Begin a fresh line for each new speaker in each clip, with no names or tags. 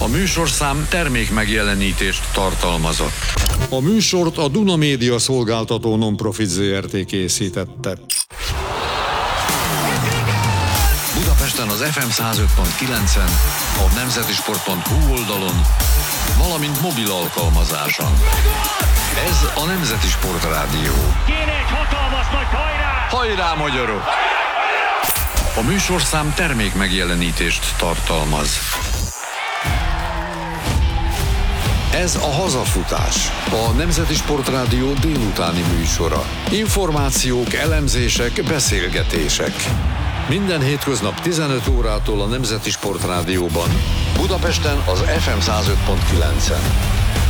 A műsorszám termékmegjelenítést tartalmazott. A műsort a Duna Média Szolgáltató Non-Profit Zrt. Készítette. Budapesten az FM 105.9-en, a nemzetisport.hu oldalon, valamint mobil alkalmazáson. Ez a Nemzeti Sport Rádió.
Kéne egy hatalmas nagy hajrá!
Hajrá, magyarok! A műsorszám termékmegjelenítést tartalmaz. Ez a Hazafutás, a Nemzeti Sport Rádió délutáni műsora. Információk, elemzések, beszélgetések. Minden hétköznap 15 órától a Nemzeti Sport Rádióban. Budapesten az FM 105.9-en.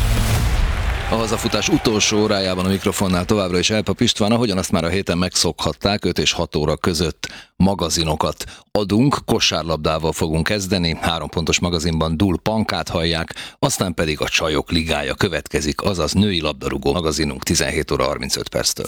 A Hazafutás utolsó órájában a mikrofonnál továbbra is Elpap István, ahogyan azt már a héten megszokhatták, 5 és 6 óra között magazinokat adunk, kosárlabdával fogunk kezdeni, 3 pontos magazinban Dul Pankát hallják, aztán pedig a Csajok Ligája következik, azaz női labdarúgó magazinunk 17 óra 35 perctől.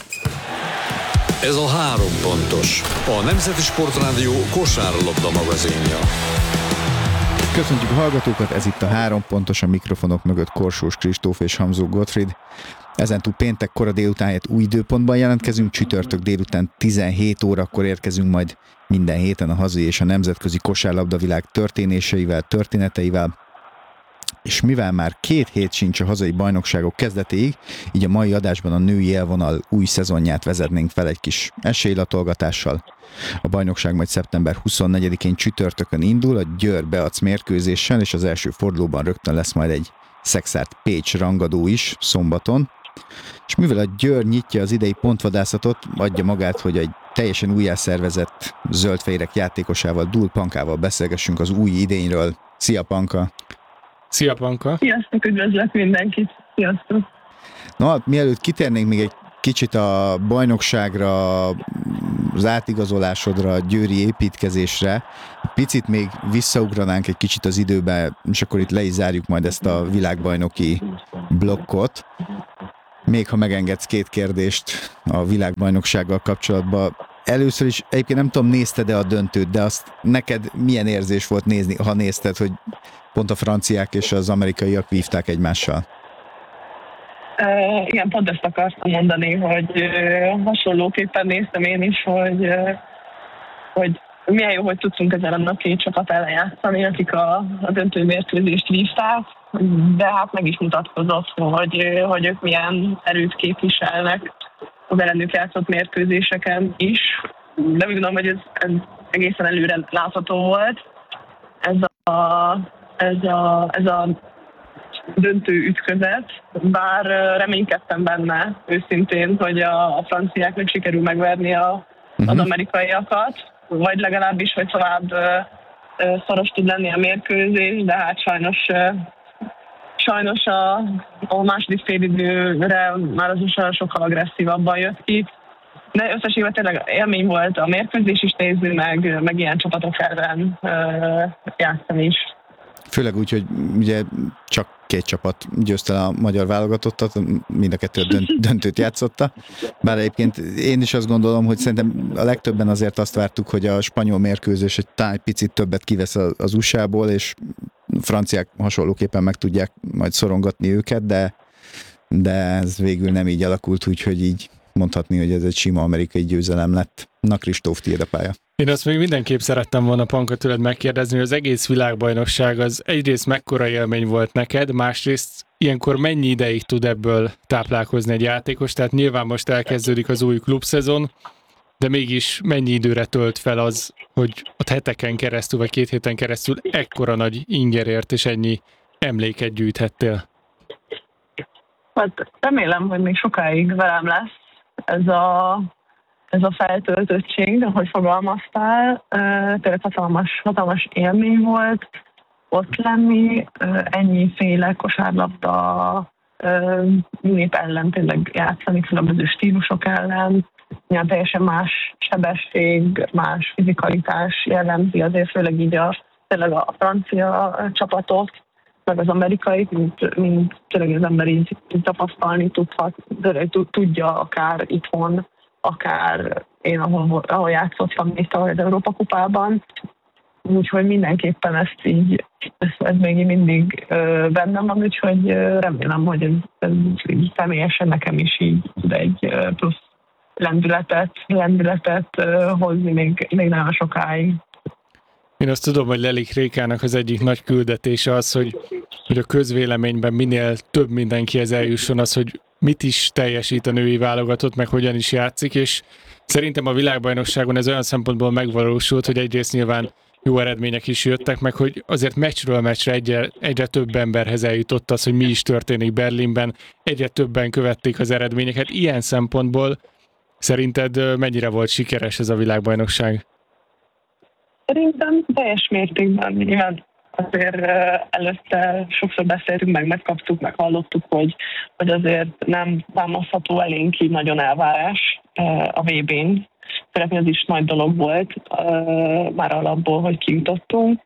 Ez a 3 pontos, a Nemzeti Sport Rádió kosárlabda magazinja.
Köszöntjük a hallgatókat, ez itt a 3 pontos, a mikrofonok mögött Korsós Kristóf és Hamzó Gottfried. Ezentúl péntek kora délután helyett új időpontban jelentkezünk, csütörtök délután 17 órakor érkezünk majd minden héten a hazai és a nemzetközi kosárlabdavilág történéseivel, történeteivel. És mivel már 2 hét sincs a hazai bajnokságok kezdetéig, így a mai adásban a női élvonal új szezonját vezetnénk fel egy kis esélylatolgatással. A bajnokság majd szeptember 24-én csütörtökön indul, a Győr-Beac mérkőzéssel, és az első fordulóban rögtön lesz majd egy Szexárd Pécs rangadó is szombaton. És mivel a Győr nyitja az idei pontvadászatot, adja magát, hogy egy teljesen újjászervezett zöldfehérek játékosával, Dul Pankával beszélgessünk az új idényről. Szia, Panka!
Szia, Panka!
Sziasztok, üdvözlök mindenkit! Sziasztok!
No, hát mielőtt kitérnénk még egy kicsit a bajnokságra, az átigazolásodra, a győri építkezésre, picit még visszaugranánk egy kicsit az időbe, és akkor itt le is zárjuk majd ezt a világbajnoki blokkot. Még ha megengedsz 2 kérdést a világbajnoksággal kapcsolatban. Először is, egyébként nem tudom, nézted-e a döntőt, de azt neked milyen érzés volt nézni, ha nézted, hogy pont a franciák és az amerikaiak vívták egymással?
Igen, pont ezt akartam mondani, hogy hasonlóképpen néztem én is, hogy milyen jó, hogy tudtunk ezen a 2 csapat ellen játszani, akik a döntő mérkőzést vívták, de hát meg is mutatkozott, hogy ők milyen erőt képviselnek az ellenük játszott mérkőzéseken is. De úgy gondolom, hogy ez egészen előre látható volt. Ez a döntő ütközet, bár reménykedtem benne őszintén, hogy a franciáknak sikerül megverni az amerikaiakat, vagy legalábbis, hogy tovább szoros tud lenni a mérkőzés, de hát sajnos a második félidőre már az USA sokkal agresszívabban jött ki. De összességében tényleg élmény volt a mérkőzés is nézni, meg ilyen csapatok ellen játszani is.
Főleg úgy, hogy ugye csak 2 csapat győzte a magyar válogatottat, mind a 2 döntőt játszotta. Bár egyébként én is azt gondolom, hogy szerintem a legtöbben azért azt vártuk, hogy a spanyol mérkőzés egy picit többet kivesz az USA-ból, és franciák hasonlóképpen meg tudják majd szorongatni őket, de ez végül nem így alakult, úgyhogy így mondhatni, hogy ez egy sima amerikai győzelem lett. Na, Kristóf, tiéd a pálya.
Én azt még mindenképp szerettem volna, Panka, tőled megkérdezni, hogy az egész világbajnokság az egyrészt mekkora élmény volt neked, másrészt ilyenkor mennyi ideig tud ebből táplálkozni egy játékos, tehát nyilván most elkezdődik az új klubszezon, de mégis mennyi időre tölt fel az, hogy ott heteken keresztül, vagy 2 héten keresztül ekkora nagy ingerért és ennyi emléket gyűjthettél?
Hát remélem, hogy még sokáig velem lesz ez a feltöltöttség, ahogy fogalmaztál. Tényleg hatalmas élmény volt ott lenni, ennyiféle kosárlabda nép ellen tényleg játszani, különböző stílusok ellen, ilyen teljesen más sebesség, más fizikalitás jellemzi azért főleg így tényleg a francia csapatot, meg az amerikai, mint tényleg az ember így tapasztalni tudja akár itthon, akár én, ahol játszottam itt az Európa Kupában. úgyhogy mindenképpen ez még mindig bennem van, úgyhogy remélem, hogy ez személyesen nekem is így tud egy plusz lendületet hozni még nagyon sokáig.
Én azt tudom, hogy Lelik Rékának az egyik nagy küldetése az, hogy a közvéleményben minél több mindenkihez eljusson az, hogy mit is teljesít a női válogatott, meg hogyan is játszik, és szerintem a világbajnokságon ez olyan szempontból megvalósult, hogy egyrészt nyilván jó eredmények is jöttek, meg hogy azért meccsről meccsre egyre több emberhez eljutott az, hogy mi is történik Berlinben, egyre többen követték az eredményeket. Ilyen szempontból szerinted mennyire volt sikeres ez a világbajnokság?
Szerintem teljes mértékben. Nyilván azért előtte sokszor beszéltünk, megkaptuk, meghallottuk, hogy azért nem támaszható elénk így nagyon elvárás a VB-n. Főleg ez is nagy dolog volt már alapból, hogy kijutottunk.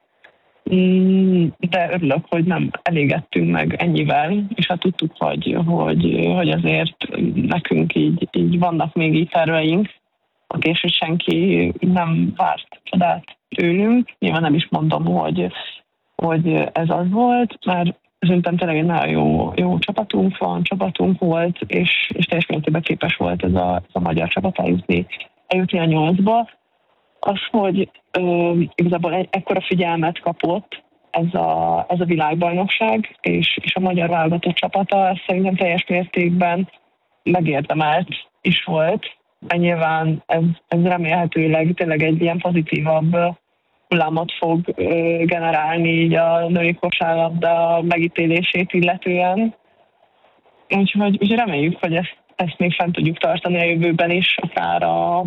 De örülök, hogy nem elégettünk meg ennyivel, és hát tudtuk, hogy azért nekünk így vannak még így terveink, és senki nem várt csodát tőlünk. Nyilván nem is mondom, hogy ez az volt, mert szerintem tényleg egy nagyon jó csapatunk volt, és teljes mértékben képes volt ez a magyar csapat eljutni a 8-ba. Az, hogy igazából ekkora figyelmet kapott ez a világbajnokság, és a magyar válogatott csapata, ez szerintem teljes mértékben megérdemelt is volt. Nyilván ez remélhetőleg tényleg egy ilyen pozitívabb hullámot fog generálni így a női kosárlabda megítélését illetően. Úgyhogy reméljük, hogy ezt még fent tudjuk tartani a jövőben is, akár a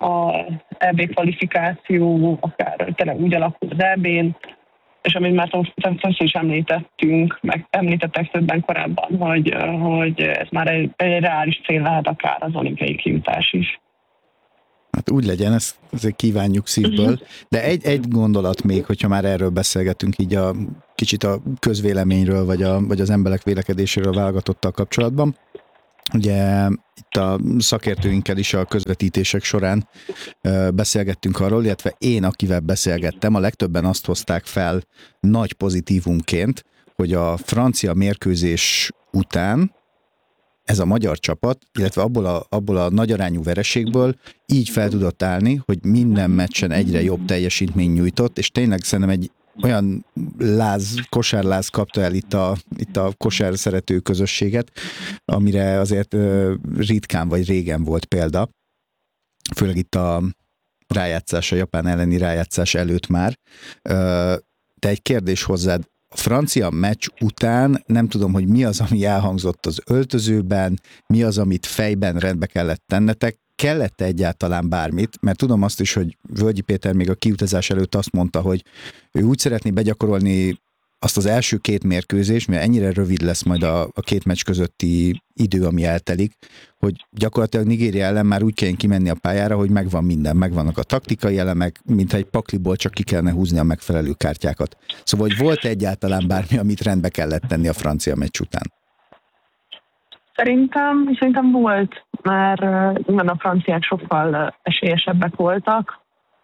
EB kvalifikáció, akár tényleg úgy alakul az EB-n, és amit már többször is említettek többen korábban, hogy ez már egy reális cél lehet akár az olimpiai kijutás is.
Hát úgy legyen, ezt azért kívánjuk szívből, de egy gondolat még, hogyha már erről beszélgetünk így kicsit a közvéleményről, vagy az emberek vélekedéséről válogatottal kapcsolatban. Ugye itt a szakértőinkkel is a közvetítések során beszélgettünk arról, illetve én, akivel beszélgettem, a legtöbben azt hozták fel nagy pozitívumként, hogy a francia mérkőzés után ez a magyar csapat, illetve abból a nagyarányú vereségből így fel tudott állni, hogy minden meccsen egyre jobb teljesítmény nyújtott, és tényleg szerintem egy olyan kosárláz kapta el itt a kosár szerető közösséget, amire azért ritkán vagy régen volt példa, főleg itt a rájátszás, a japán elleni rájátszás előtt már. De egy kérdés hozzád, a francia meccs után nem tudom, hogy mi az, ami elhangzott az öltözőben, mi az, amit fejben rendbe kellett tennetek, kellett-e egyáltalán bármit, mert tudom azt is, hogy Völgyi Péter még a kiutazás előtt azt mondta, hogy ő úgy szeretné begyakorolni azt az első 2 mérkőzést, mert ennyire rövid lesz majd a 2 meccs közötti idő, ami eltelik, hogy gyakorlatilag Nigéria ellen már úgy kell kimenni a pályára, hogy megvan minden, megvannak a taktikai elemek, mintha egy pakliból csak ki kellene húzni a megfelelő kártyákat. Szóval, hogy volt egyáltalán bármi, amit rendbe kellett tenni a francia meccs után?
Szerintem volt, mert nyilván a franciák sokkal esélyesebbek voltak.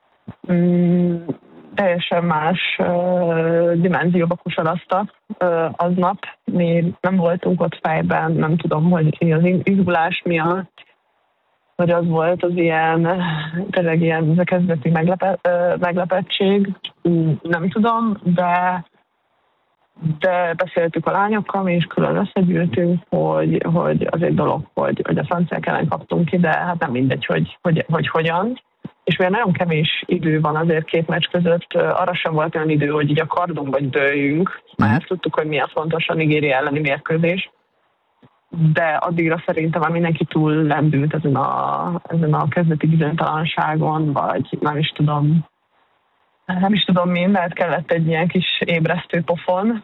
Teljesen más dimenzióba kosaraztak aznap. Mi nem voltunk ott fejben, nem tudom, hogy az izgulás miatt, vagy az volt az ilyen, tényleg ilyen a kezdeti meglepettség, nem tudom, de beszéltük a lányokkal, mi is külön összegyűltünk, hogy az egy dolog, hogy a franciák ellen kaptunk ki, de hát nem mindegy, hogy hogyan. És mivel nagyon kevés idő van azért 2 meccs között, arra sem volt olyan idő, hogy így a kardunkba dőljünk, mert tudtuk, hogy milyen fontos a Nigéria elleni mérkőzés. De addigra szerintem már mindenki túl lendült ezen a kezdeti bizonytalanságon, vagy nem is tudom mi, mert kellett egy ilyen kis ébresztő pofon.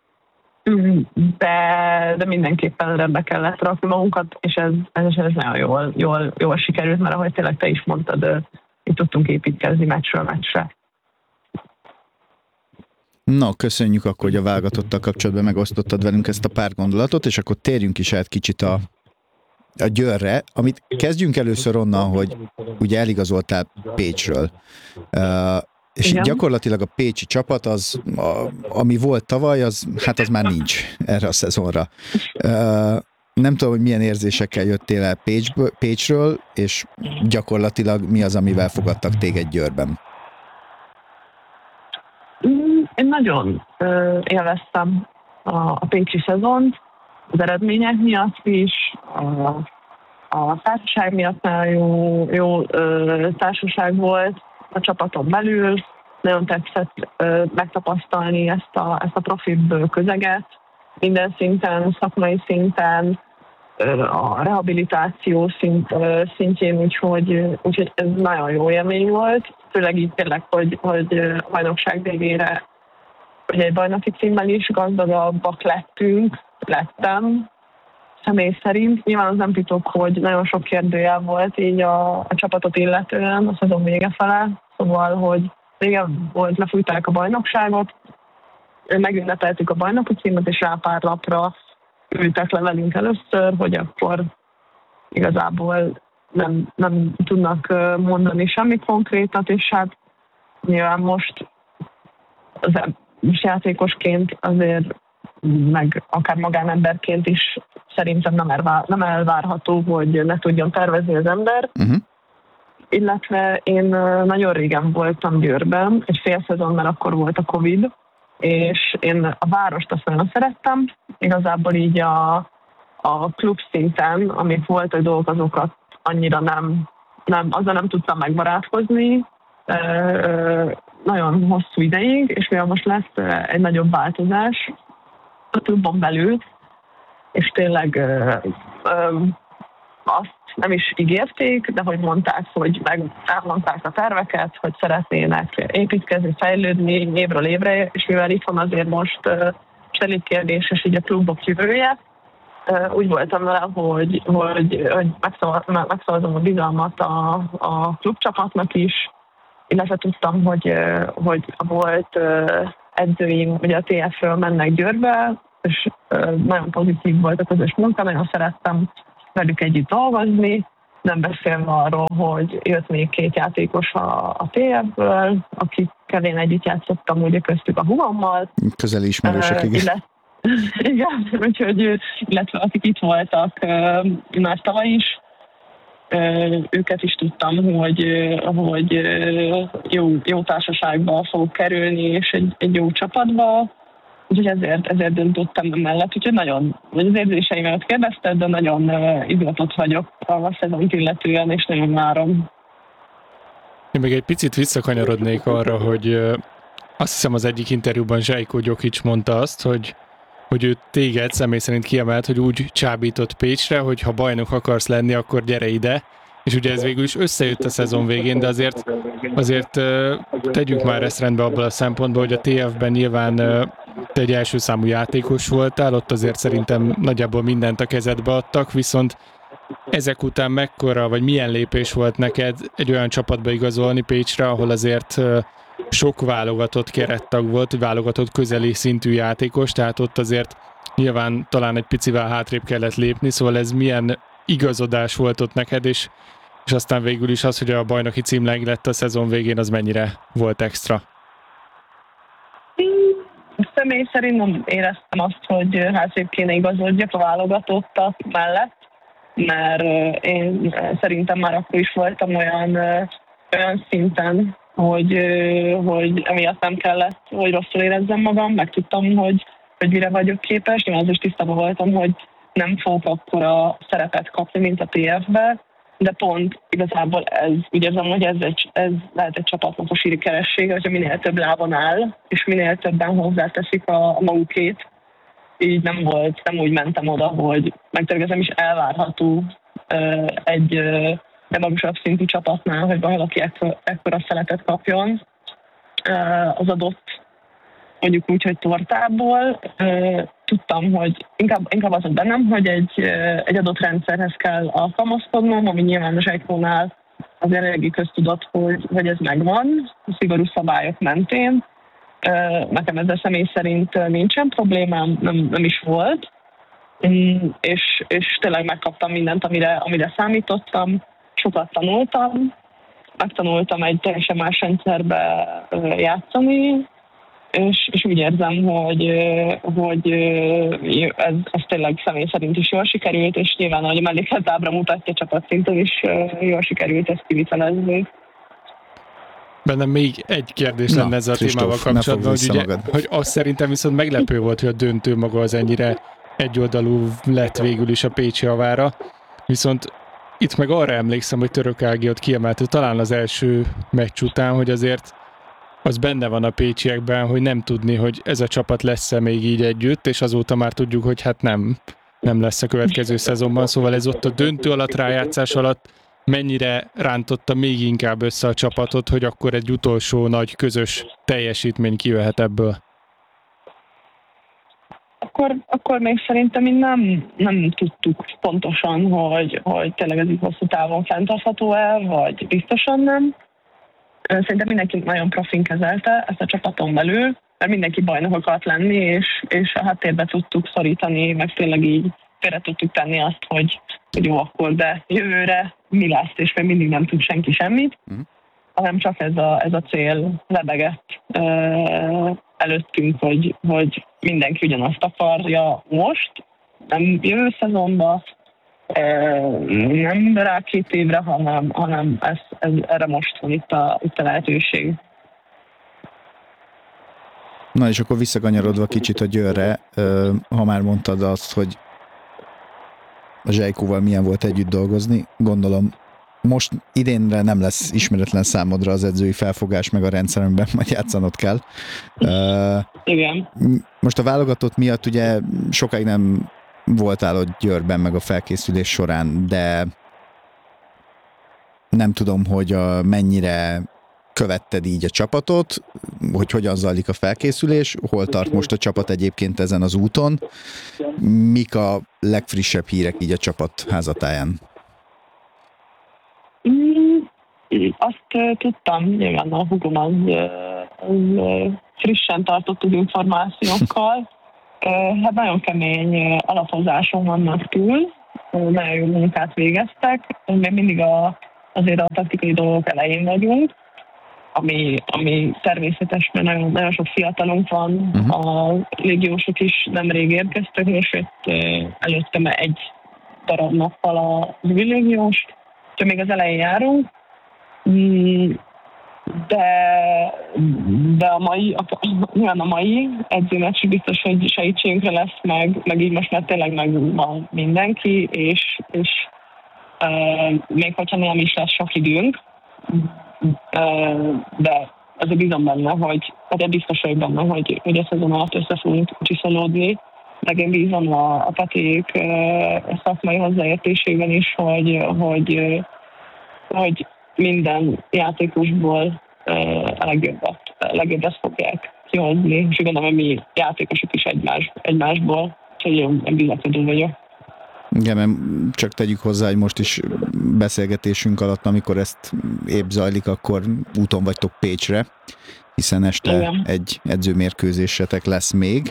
De mindenképpen rendbe kellett rakni magunkat, és ez nagyon jól sikerült, mert ahogy tényleg te is mondtad, itt tudtunk építkezni meccsről meccsre.
Na, köszönjük akkor, hogy a válogatottal kapcsolatban megosztottad velünk ezt a pár gondolatot, és akkor térjünk is át kicsit a Győrre, amit kezdjünk először onnan, hogy ugye eligazoltál Pécsről. És
Igen.
gyakorlatilag a pécsi csapat, ami volt tavaly, az már nincs erre a szezonra. Nem tudom, hogy milyen érzésekkel jöttél el Pécsről, és gyakorlatilag mi az, amivel fogadtak téged Győrben?
Én nagyon élveztem a pécsi szezont, az eredmények miatt is, a társaság miatt nagyon jó társaság volt a csapaton belül, nagyon tetszett megtapasztalni ezt a profibb közeget, minden szinten, szakmai szinten, a rehabilitáció szintjén, úgyhogy ez nagyon jó élmény volt, főleg így tényleg, hogy a bajnokság végére, hogy egy bajnoki címmel is gazdagabbak lettem személy szerint. Nyilván az nem titok, hogy nagyon sok kérdőjel volt így a csapatot illetően a szezon vége fele, szóval, hogy régen volt, lefújták a bajnokságot, megünnepeltük a bajnoki címet, és rá pár lapra ültek le velünk először, hogy akkor igazából nem tudnak mondani semmi konkrétat, és hát nyilván most játékosként azért, meg akár magánemberként is szerintem nem elvárható, hogy ne tudjon tervezni az ember. Illetve én nagyon régen voltam Győrben, egy fél szezon, mert akkor volt a Covid, és én a várost azt nagyon szerettem. Igazából így a klub szinten, amik voltak dolgok, azokat annyira azzal nem tudtam megbarátkozni nagyon hosszú ideig, és mivel most lesz egy nagyobb változás a klubon belül, és tényleg azt nem is ígérték, de hogy mondták, hogy elmondták a terveket, hogy szeretnének építkezni, fejlődni évről évre, és mivel itt van azért most elég kérdéses így a klubok jövője, úgy voltam vele, hogy megszavazom a bizalmat a klubcsapatnak is, illetve tudtam, hogy volt edzőim, ugye a TF-ről mennek Győrbe, és nagyon pozitív volt a közös munka, nagyon szerettem velük együtt dolgozni, nem beszélve arról, hogy jött még 2 játékos a TF-ből, akikkel én együtt játszottam, ugye köztük a hugommal.
Közeli ismerősök, igen.
Igen, úgyhogy, illetve akik itt voltak már tavaly is, őket is tudtam, hogy jó társaságba fogok kerülni, és egy jó csapatba, úgyhogy ezért döntöttem mellett, úgyhogy nagyon, az érzéseimet kérdezted, de nagyon izgatott vagyok a szezont illetően, és nagyon várom.
Én még egy picit visszakanyarodnék arra, hogy azt hiszem az egyik interjúban Zsajko Gyokics mondta azt, hogy ő téged személy szerint kiemelt, hogy úgy csábított Pécsre, hogy ha bajnok akarsz lenni, akkor gyere ide. És ugye ez végül is összejött a szezon végén, de azért tegyük már ezt rendbe abban a szempontból, hogy a TF-ben nyilván te egy első számú játékos voltál, ott azért szerintem nagyjából mindent a kezedbe adtak, viszont ezek után mekkora, vagy milyen lépés volt neked egy olyan csapatba igazolni Pécsre, ahol azért sok válogatott kerettag volt, válogatott közeli szintű játékos, tehát ott azért nyilván talán egy picivel hátrébb kellett lépni, szóval ez milyen igazodás volt ott neked, és aztán végül is az, hogy a bajnoki cím lett a szezon végén, az mennyire volt extra?
Személy szerint nem éreztem azt, hogy hátrébb kéne igazodjak a válogatottak mellett, mert én szerintem már akkor is voltam olyan szinten, hogy emiatt nem kellett, hogy rosszul érezzem magam, meg tudtam, hogy mire vagyok képes. Én az is tisztában voltam, hogy nem fogok akkora szerepet kapni, mint a TF-be, de pont igazából úgy érzem, hogy ez lehet egy csapatnak a sikeressége, hogyha minél több lábon áll, és minél többen hozzáteszik a magukét. Így nem úgy mentem oda, hogy megtervezem is elvárható egy magasabb szintű csapatnál, hogy valaki ekkora szeretet kapjon az adott, mondjuk úgy, hogy tortából. Tudtam, hogy inkább az bennem, hogy egy adott rendszerhez kell alkalmazkodnom, ami nyilván a Zsajkónál azért eléggé köztudott, hogy ez megvan, a szigorú szabályok mentén. Nekem ezzel személy szerint nincsen problémám, nem is volt, és tényleg megkaptam mindent, amire számítottam, sokat tanultam, megtanultam egy teljesen más rendszerbe játszani, és úgy érzem, hogy ez tényleg személy szerint is jól sikerült, és nyilván, ahogy a mellékletábra mutatja, csapatszinten is jól sikerült ezt kivitelezni.
Bennem még egy kérdés lenne ezzel a témával kapcsolatban, hogy azt szerintem viszont meglepő volt, hogy a döntő maga az ennyire egyoldalú lett végül is a pécsi javára, viszont itt meg arra emlékszem, hogy Török Ági ott kiemelte talán az első meccs után, hogy azért az benne van a pécsiekben, hogy nem tudni, hogy ez a csapat lesz-e még így együtt, és azóta már tudjuk, hogy hát nem lesz a következő szezonban, szóval ez ott a döntő alatt, rájátszás alatt mennyire rántotta még inkább össze a csapatot, hogy akkor egy utolsó nagy közös teljesítmény kijöhet ebből?
Akkor még szerintem nem tudtuk pontosan, hogy tényleg ez így hosszú távon fenntartható-e, vagy biztosan nem. Szerintem mindenki nagyon profin kezelte ezt a csapaton belül, mert mindenki bajnok akart lenni, és a háttérbe tudtuk szorítani, meg tényleg így félre tudtuk tenni azt, hogy jó akkor, de jövőre mi lesz, és még mindig nem tud senki semmit, hanem csak ez a cél lebegett előttünk, hogy mindenki ugyanazt akarja most, nem jövő szezonban, nem rá 2 évre, hanem erre most van itt a lehetőség.
Na és akkor visszakanyarodva kicsit a Győrre, ha már mondtad azt, hogy a Zsejkóval milyen volt együtt dolgozni, gondolom most idénre nem lesz ismeretlen számodra az edzői felfogás, meg a rendszer, amiben majd játszanod kell.
Igen.
Most a válogatott miatt ugye sokáig nem voltál ott Győrben, meg a felkészülés során, de nem tudom, hogy mennyire követted így a csapatot, hogy hogyan zajlik a felkészülés, hol tart most a csapat egyébként ezen az úton, mik a legfrissebb hírek így a csapat házatáján?
Azt tudtam, nyilván a hugom az frissen tartott az információkkal. Hát nagyon kemény alapozáson vannak túl, nagyon jó munkát végeztek, még mindig azért a taktikai dolgok elején vagyunk, ami természetes, mert nagyon, nagyon sok fiatalunk van, a légiósok is nemrég érkeztek, és előttem egy darab nappal az új légiós, úgyhogy még az elején járunk, de a mai edzőmeccs biztos, hogy segítségünkre lesz, meg így most már tényleg megvan mindenki, és még hogyha nem is lesz sok időnk, de azért bízom benne, hogy biztos vagyok benne, hogy a szezon alatt össze fogunk csiszolódni, meg én bízom a Paték szakmai hozzáértésében is, hogy minden játékosból a legjobbat fogják kihozni, és gondolom, hogy mi játékosok is egymásból, úgyhogy én bizakodó vagyok.
Igen, mert csak tegyük hozzá, hogy most is beszélgetésünk alatt, amikor ezt épp zajlik, akkor úton vagytok Pécsre, hiszen este igen, egy edzőmérkőzésetek lesz még.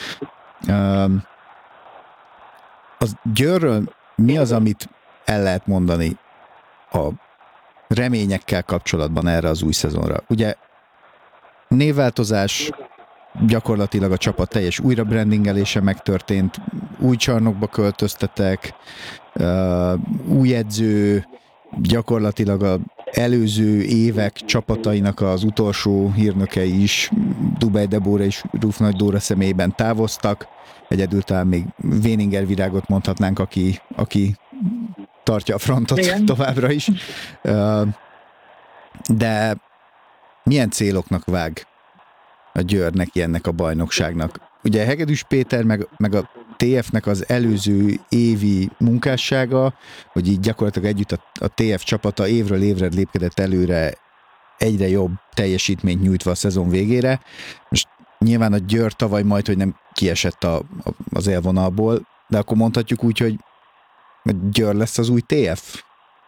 Az Győrről mi az, amit el lehet mondani a reményekkel kapcsolatban erre az új szezonra? Ugye névváltozás, gyakorlatilag a csapat teljes újrabrandingelése megtörtént, új csarnokba költöztetek, új edző, gyakorlatilag az előző évek csapatainak az utolsó hírnökei is, Dubej Debóra és Ruf Nagy Dóra személyében távoztak, egyedül talán még Véninger Virágot mondhatnánk, aki tartja a frontot igen, továbbra is. De milyen céloknak vág a Győrnek, ennek a bajnokságnak? Ugye Hegedűs Péter meg a TF-nek az előző évi munkássága, hogy így gyakorlatilag együtt a TF csapata évről évre lépkedett előre, egyre jobb teljesítményt nyújtva a szezon végére. Most nyilván a Győr tavaly majd, hogy nem kiesett az élvonalból, de akkor mondhatjuk úgy, hogy Győr lesz az új TF?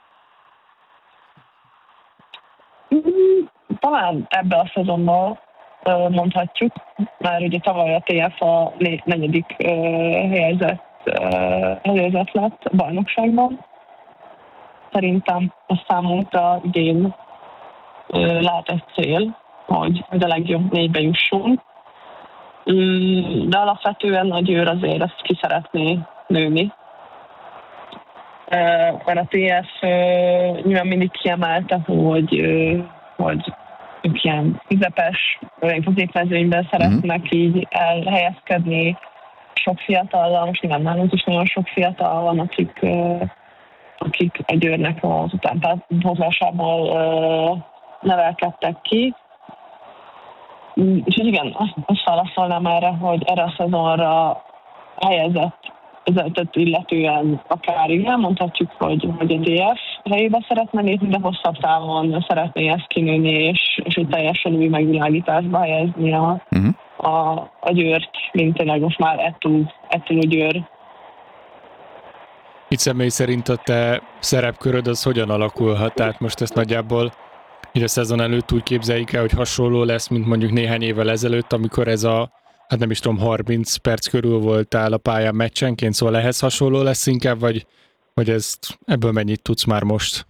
Talán ebbe a szezonban mondhatjuk, már ugye tavaly a TF a 4. helyezett lett a bajnokságban. Szerintem a számunkra idén lehet ez cél, hogy a legjobb 4-be jussunk. De alapvetően a Győr azért ezt ki szeretné nőni. Mert a TF nyilván mindig kiemelte, hogy ők ilyen közepes, olyan középmezőnyben szeretnek így elhelyezkedni. Sok fiatallal, most nyilván nálunk is nagyon sok fiatal van, akik a Győrnek az utánpótlásából nevelkedtek ki. És igen, azt válaszolnám erre, hogy erre a szezonra helyezett vezetett illetően akár igen, mondhatjuk, hogy a DF helyébe szeretne lépni, de hosszabb távon szeretné ezt kinőni, és egy teljesen új megvilágításba helyezni a Győrt, mint tényleg most már ettől Győr.
Itt személy szerint a te szerepköröd az hogyan alakulhat? Tehát most ezt nagyjából így a szezon előtt úgy képzeljük el, hogy hasonló lesz, mint mondjuk néhány évvel ezelőtt, amikor ez a, hát nem is tudom, 30 perc körül voltál a pályán meccsenként, szóval ehhez hasonló lesz inkább, vagy ebből mennyit tudsz már most?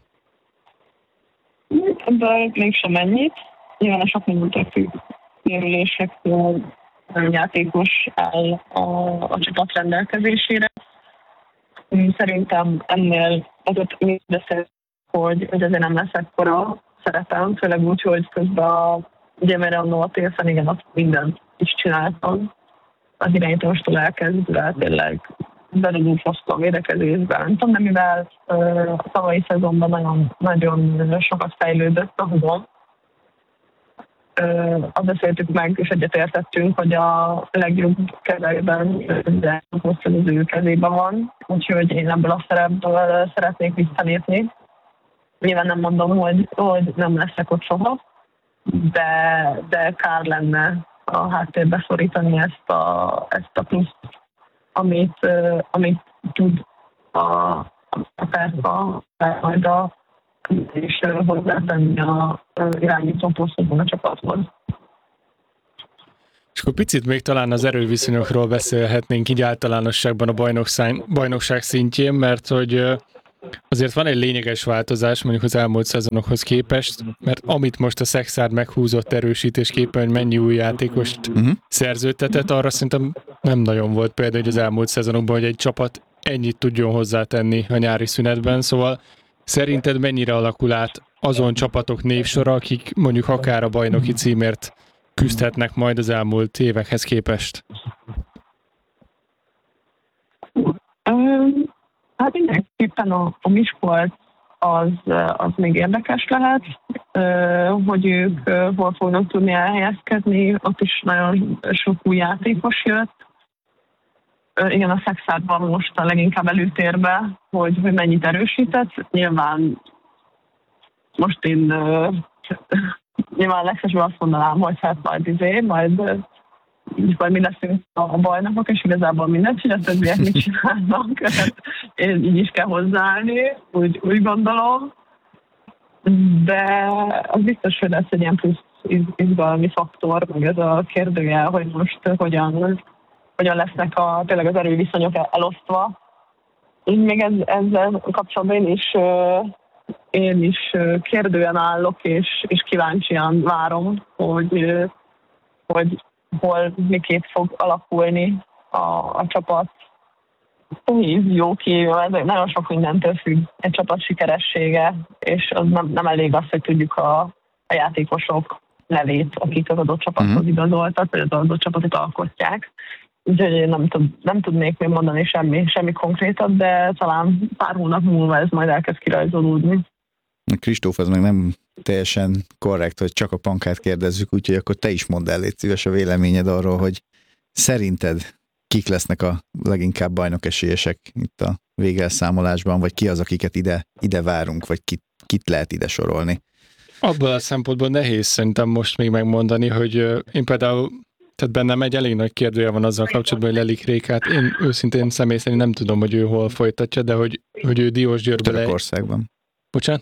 Ebből mégsem mennyit. Nyilván a sok mindentől függ, sérülésektől, játékos áll a csapat rendelkezésére. Szerintem ennél azért mi beszélt, hogy azért nem lesz ekkora szerepem, főleg úgy, hogy közben ugye mert annól a télszen igen, azt mindent is csináltam. Az irányítástól elkezdve tényleg belülünk hoztam a védekezésben. Nem tudom, de mivel a tavalyi szezonban nagyon, nagyon sokat fejlődött a húzom, azt beszéltük meg, és egyetértettünk, hogy a legjobb kezeiben az ő kezében van, úgyhogy én ebből a szerepből szeretnék visszalépni. Nyilván nem mondom, hogy nem leszek ott soha, de kár lenne a háttérbe szorítani ezt a pluszt, amit tud a Perka, majd és hozzátenni a irányító posztokban a csapathoz.
És akkor picit még talán az erőviszonyokról beszélhetnénk így általánosságban a bajnokság szintjén, mert hogy azért van egy lényeges változás mondjuk az elmúlt szezonokhoz képest, mert amit most a Szexárd meghúzott erősítésképpen, hogy mennyi új játékost szerződtetett, arra szerintem nem nagyon volt például az elmúlt szezonokban, hogy egy csapat ennyit tudjon hozzátenni a nyári szünetben, szóval szerinted mennyire alakul át azon csapatok névsora, akik mondjuk akár a bajnoki címért küzdhetnek majd az elmúlt évekhez képest?
Hát mindenképpen a Miskolc az még érdekes lehet, hogy ők hol fognak tudni elhelyezkedni, ott is nagyon sok új játékos jött. Igen, a Szexárdban most a leginkább előtérbe, hogy mennyit erősített. Nyilván most én nyilván legszesebben azt mondanám, hogy hát majd mi leszünk a bajnokok, és igazából mindent csinál, többiek mit csinálnak. Én így is kell hozzáállni, úgy gondolom. De az biztos, hogy lesz egy ilyen plusz izgalmi faktor, meg ez a kérdője, hogy most hogyan lesznek tényleg az erőviszonyok elosztva. Még ezzel kapcsolatban én is kérdően állok, és kíváncsian várom, hogy hol miképp fog alakulni a csapat. Jó ez nagyon sok mindentől függ egy csapat sikeressége, és az nem elég az, hogy tudjuk a játékosok nevét, akik az adott csapathoz igazoltak, vagy az adott csapatot alkotják. Úgyhogy én nem tudnék még mondani semmi konkrétat, de talán pár hónap múlva ez majd elkezd kirajzolódni.
Kristóf, az meg nem teljesen korrekt, hogy csak a Pankát kérdezzük, úgyhogy akkor te is mondd el, légy szíves a véleményed arról, hogy szerinted kik lesznek a leginkább bajnokesélyesek itt a végelszámolásban, vagy ki az, akiket ide várunk, vagy kit lehet ide sorolni?
Abból a szempontból nehéz szerintem most még megmondani, hogy én például, tehát bennem egy elég nagy kérdője van azzal kapcsolatban, hogy Lelik Rékát. Én őszintén személy szerint nem tudom, hogy ő hol folytatja, de hogy ő Diósgyőrben...
Törökországban.
Bocsánat?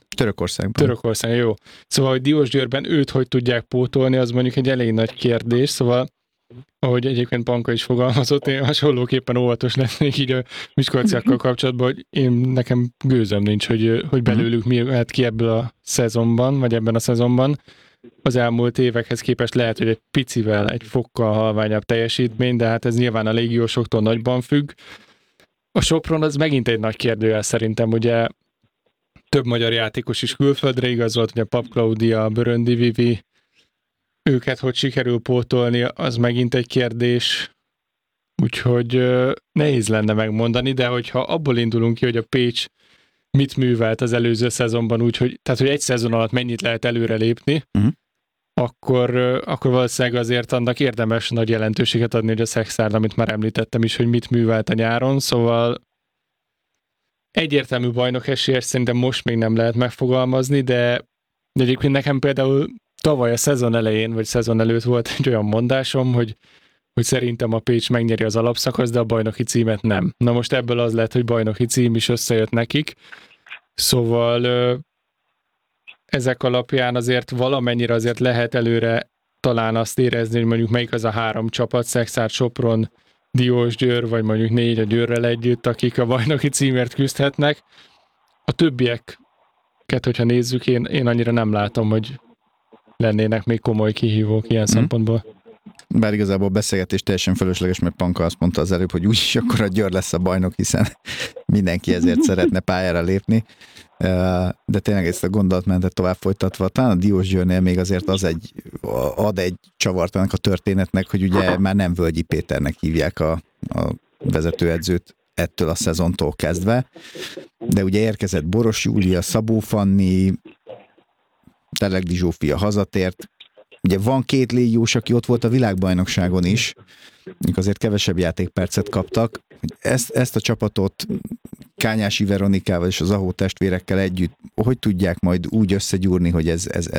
Törökországban,
jó. Szóval, hogy Diósgyőrben őt hogy tudják pótolni, az mondjuk egy elég nagy kérdés, szóval ahogy egyébként Panka is fogalmazott, én hasonlóképpen óvatos lennék így a miskolciakkal kapcsolatban, hogy nekem gőzöm nincs, hogy belőlük mi lehet ki ebből a szezonban, vagy ebben a szezonban. Az elmúlt évekhez képest lehet, hogy egy picivel, egy fokkal halványabb teljesítmény, de hát ez nyilván a légiósoktól nagyban függ. A Sopron az megint egy nagy kérdőjel szerintem, ugye több magyar játékos is külföldre igazolt, ugye Pap Klaudia, Böröndi Vivi, őket hogy sikerül pótolni, az megint egy kérdés, úgyhogy nehéz lenne megmondani, de hogyha abból indulunk ki, hogy a Pécs mit művelt az előző szezonban, tehát hogy egy szezon alatt mennyit lehet előrelépni, akkor valószínűleg azért annak érdemes nagy jelentőséget adni, hogy a Szexárd, amit már említettem is, hogy mit művelt a nyáron, szóval egyértelmű bajnok esélyes szerintem most még nem lehet megfogalmazni, de egyébként nekem például tavaly a szezon elején, vagy szezon előtt volt egy olyan mondásom, hogy szerintem a Pécs megnyeri az alapszakasz, de a bajnoki címet nem. Na most ebből az lett, hogy bajnoki cím is összejött nekik, szóval ezek alapján azért valamennyire azért lehet előre talán azt érezni, hogy mondjuk melyik az a 3 csapat, Szexárd, Sopron, Diósgyőr, vagy mondjuk 4 a Győrrel együtt, akik a bajnoki címért küzdhetnek. A többieket, hogyha nézzük, én annyira nem látom, hogy lennének még komoly kihívók ilyen szempontból.
Bár igazából a beszélgetés teljesen fölösleges, mert Panka azt mondta az előbb, hogy úgyis akkor a Győr lesz a bajnok, hiszen mindenki ezért szeretne pályára lépni. De tényleg ezt a gondolatmenetet tovább folytatva, talán a Diósgyőrnél még azért az ad egy csavart ennek a történetnek, hogy ugye már nem Völgyi Péternek hívják a vezetőedzőt ettől a szezontól kezdve, de ugye érkezett Boros Júlia, Szabó Fanni, Telegdi Zsófia hazatért. Ugye van 2 légiós, aki ott volt a világbajnokságon is, amik azért kevesebb játékpercet kaptak. Ezt a csapatot Kányási Veronikával és az Ahó testvérekkel együtt, hogy tudják majd úgy összegyúrni, hogy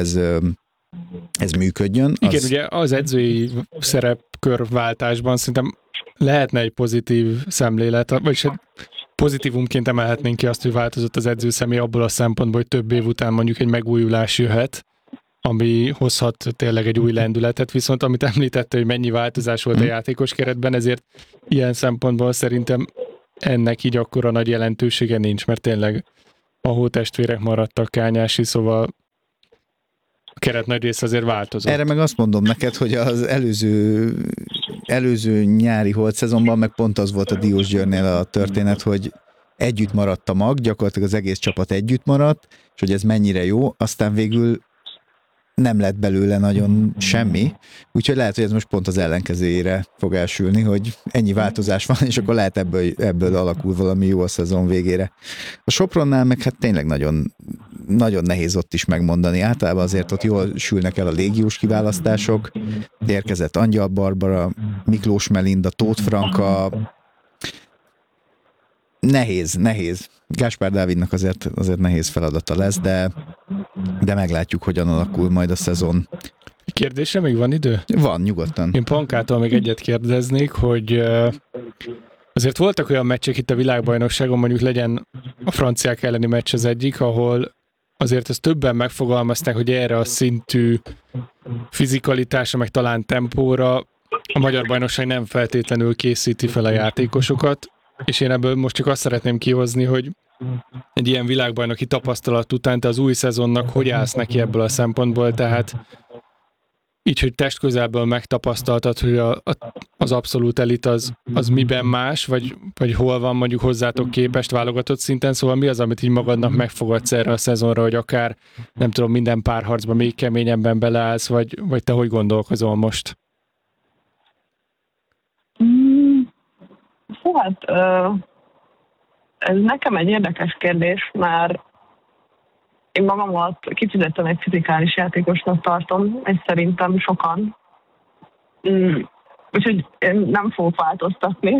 ez működjön?
Igen, ugye az edzői szerepkörváltásban szerintem lehetne egy pozitív szemlélet, vagyis pozitívumként emelhetnénk ki azt, hogy változott az edző személy abból a szempontból, hogy több év után mondjuk egy megújulás jöhet, ami hozhat tényleg egy új lendületet, viszont amit említette, hogy mennyi változás volt a játékos keretben, ezért ilyen szempontból szerintem ennek így akkora nagy jelentősége nincs, mert tényleg a hótestvérek maradtak, Kányási, szóval a keret nagy része azért változott.
Erre meg azt mondom neked, hogy az előző nyári holt szezonban meg pont az volt a Diósgyőrnél a történet, hogy együtt maradt a mag, gyakorlatilag az egész csapat együtt maradt, és hogy ez mennyire jó, aztán végül nem lett belőle nagyon semmi, úgyhogy lehet, hogy ez most pont az ellenkezőjére fog elsülni, hogy ennyi változás van, és akkor lehet ebből alakul valami jó a szezon végére. A Sopronnál meg hát tényleg nagyon, nagyon nehéz ott is megmondani. Általában azért ott jól sülnek el a légiós kiválasztások, érkezett Angyal Barbara, Miklós Melinda, Tóth Franka, nehéz. Gáspár Dávidnak azért nehéz feladata lesz, de meglátjuk, hogyan alakul majd a szezon.
Kérdésre még van idő?
Van, nyugodtan.
Én Pankától még egyet kérdeznék, hogy azért voltak olyan meccsek itt a világbajnokságon, mondjuk legyen a franciák elleni meccs az egyik, ahol azért ezt többen megfogalmazták, hogy erre a szintű fizikalitásra, meg talán tempóra a magyar bajnokság nem feltétlenül készíti fel a játékosokat, és én ebből most csak azt szeretném kihozni, hogy egy ilyen világbajnoki tapasztalat után te az új szezonnak hogy állsz neki ebből a szempontból, tehát így, hogy testközelből megtapasztaltad, hogy az abszolút elit az miben más, vagy hol van mondjuk hozzátok képest válogatott szinten, szóval mi az, amit így magadnak megfogadsz erre a szezonra, hogy akár, nem tudom, minden párharcban még keményebben beleállsz, vagy te hogy gondolkozol most?
Hát ez nekem egy érdekes kérdés, mert én magamat kifejezetten egy fizikális játékosnak tartom, és szerintem sokan. Úgyhogy én nem fogok változtatni.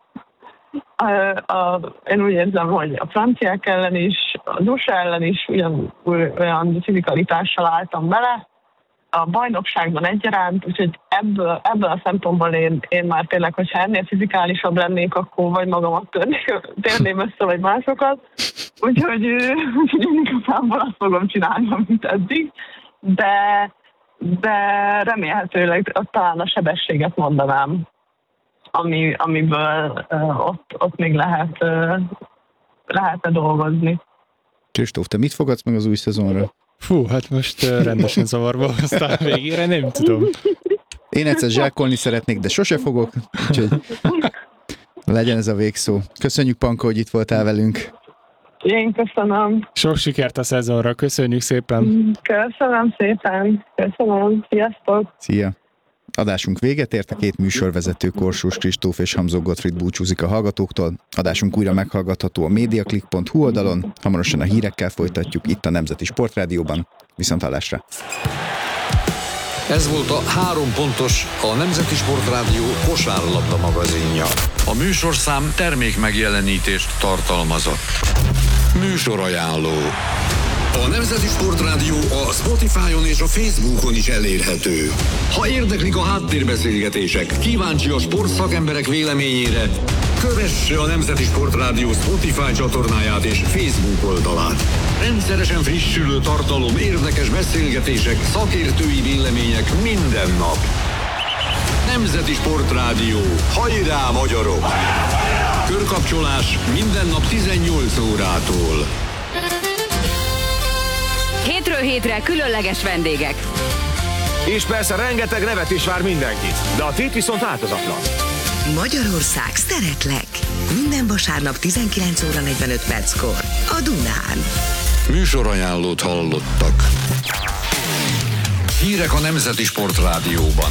Én úgy érzem, hogy a franciák ellen is, az USA ellen is olyan fizikalitással álltam bele, a bajnokságban egyaránt, úgyhogy ebből a szempontból én már tényleg, hogyha ennél fizikálisabb lennék, akkor vagy magamat térném össze, vagy másokat. Úgyhogy én igazából azt fogom csinálni, amit eddig. De de remélhetőleg talán a sebességet mondanám, amiből ott még lehetne dolgozni.
Kristóf, te mit fogadsz meg az új szezonra?
Fú, hát most rendesen zavarba hoztál végére, nem tudom.
Én egyszer zsákolni szeretnék, de sose fogok, úgyhogy legyen ez a végszó. Köszönjük, Panka, hogy itt voltál velünk.
Én köszönöm.
Sok sikert a szezonra, köszönjük szépen.
Köszönöm szépen. Köszönöm. Sziasztok.
Szia! Adásunk véget ért, a két műsorvezető, Korsós Kristóf és Hamzó Gottfried búcsúzik a hallgatóktól. Adásunk újra meghallgatható a mediaclick.hu oldalon, hamarosan a hírekkel folytatjuk itt a Nemzeti Sportrádióban. Viszonthallásra!
Ez volt a 3 pontos, a Nemzeti Sportrádió kosárlabda magazinja. A műsorszám termék megjelenítést tartalmazott. Műsorajánló. A Nemzeti Sportrádió a Spotify-on és a Facebookon is elérhető. Ha érdeklik a háttérbeszélgetések, kíváncsi a sportszakemberek véleményére, kövesse a Nemzeti Sportrádió Spotify csatornáját és Facebook oldalát. Rendszeresen frissülő tartalom, érdekes beszélgetések, szakértői vélemények minden nap. Nemzeti Sportrádió. Hajrá, magyarok! Körkapcsolás minden nap 18 órától.
Hétről hétre különleges vendégek.
És persze rengeteg nevet is vár mindenkit, de a tét viszont változatlan.
Magyarország, szeretlek! Minden vasárnap 19 óra 45 perckor a Dunán.
Műsorajánlót hallottak. Hírek a Nemzeti Sportrádióban.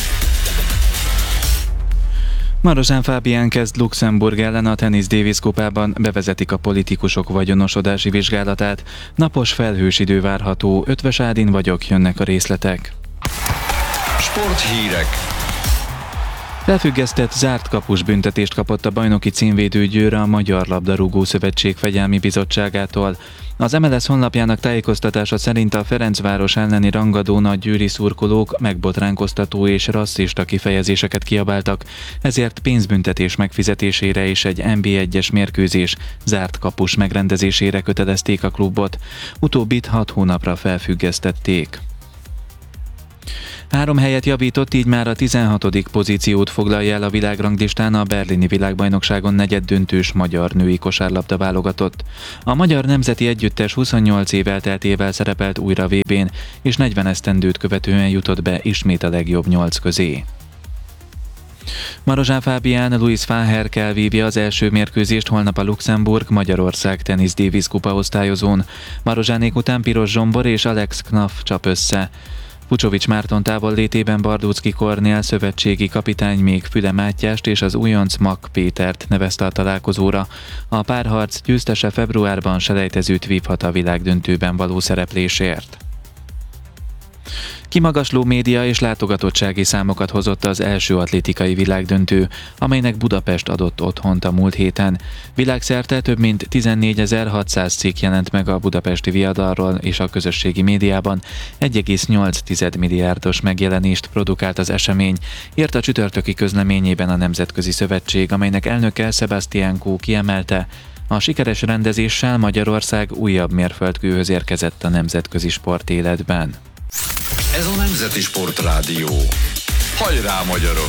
Marozsán Fábián kezd Luxemburg ellen a Tennis Davis kupában, bevezetik a politikusok vagyonosodási vizsgálatát, napos felhős idő várható, Ötvös Ádin vagyok, jönnek a részletek.
Sporthírek.
Felfüggesztett zárt kapus büntetést kapott a bajnoki címvédő Győr a Magyar Labdarúgó Szövetség Fegyelmi Bizottságától. Az MLS honlapjának tájékoztatása szerint a Ferencváros elleni rangadón a győri szurkolók megbotránkoztató és rasszista kifejezéseket kiabáltak, ezért pénzbüntetés megfizetésére és egy NB1-es mérkőzés zárt kapus megrendezésére kötelezték a klubot. Utóbbit 6 hónapra felfüggesztették. 3 helyet javított, így már a 16. pozíciót foglalja el a világranglistán a berlini világbajnokságon negyeddöntős magyar női kosárlabda válogatott. A magyar nemzeti együttes 28 év elteltével szerepelt újra VB-n, és 40 esztendőt követően jutott be ismét a legjobb 8 közé. Marozsán Fábián Louis Faherkel vívja az első mérkőzést holnap a Luxemburg-Magyarország Tennis Davis kupa osztályozón. Marozsánék után Piros Zsombor és Alex Knaff csap össze. Pucsovics Márton távollétében Bardóczki Kornél szövetségi kapitány még Füle Mátyást és az újonc Mak Pétert nevezte a találkozóra. A párharc győztese februárban selejtezőt vívhat a világdöntőben való szereplésért. Kimagasló média és látogatottsági számokat hozott az első atlétikai világdöntő, amelynek Budapest adott otthont a múlt héten. Világszerte több mint 14.600 cikk jelent meg a budapesti viadalról, és a közösségi médiában 1,8 milliárdos megjelenést produkált az esemény, írt a csütörtöki közleményében a Nemzetközi Szövetség, amelynek elnöke Sebastian Kó kiemelte, a sikeres rendezéssel Magyarország újabb mérföldkőhöz érkezett a nemzetközi sportéletben.
Ez a Nemzeti Sportrádió. Hajrá, magyarok!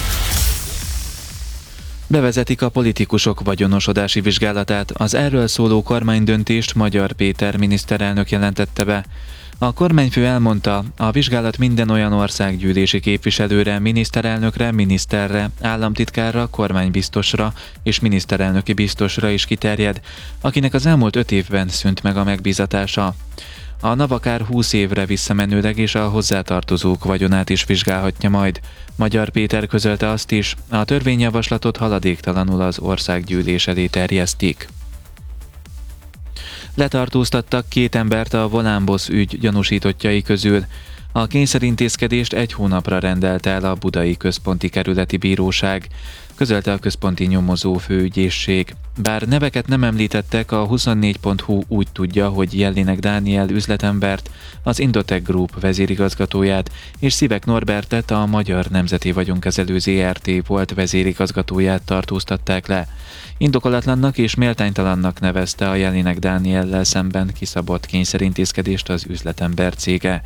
Bevezetik a politikusok vagyonosodási vizsgálatát, az erről szóló kormánydöntést Magyar Péter miniszterelnök jelentette be. A kormányfő elmondta, a vizsgálat minden olyan országgyűlési képviselőre, miniszterelnökre, miniszterre, államtitkárra, kormánybiztosra és miniszterelnöki biztosra is kiterjed, akinek az elmúlt 5 évben szűnt meg a megbízatása. A NAV akár 20 évre visszamenőleg és a hozzátartozók vagyonát is vizsgálhatja majd. Magyar Péter közölte azt is, a törvényjavaslatot haladéktalanul az országgyűlés elé terjesztik. Letartóztattak 2 embert a Volánbusz ügy gyanúsítottjai közül. A kényszerintézkedést 1 hónapra rendelte el a Budai Központi Kerületi Bíróság, közölte a központi nyomozó főügyészség. Bár neveket nem említettek, a 24.hu úgy tudja, hogy Jellinek Dániel üzletembert, az Indotech Group vezérigazgatóját és Szivek Norbertet, a Magyar Nemzeti Vagyonkezelő Zrt. Volt vezérigazgatóját tartóztatták le. Indokolatlannak és méltánytalannak nevezte a Jellinek Dániellel szemben kiszabott kényszerintézkedést az üzletember cége.